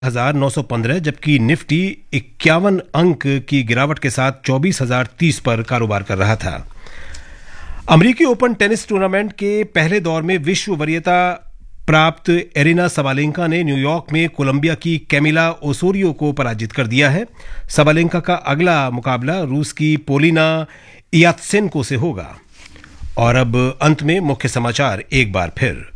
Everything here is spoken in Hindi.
1915, जबकि निफ्टी 51 अंक की गिरावट के साथ 24,030 पर कारोबार कर रहा था। अमेरिकी ओपन टेनिस टूर्नामेंट के पहले दौर में विश्व वरीयता प्राप्त एरिना सबालेंका ने न्यूयॉर्क में कोलंबिया की कैमिला ओसोरियो को पराजित कर दिया है। सबालेंका का अगला मुकाबला रूस की पोलिना यात्सेंको से होगा। और अब अंत में मुख्य समाचार एक बार फिर।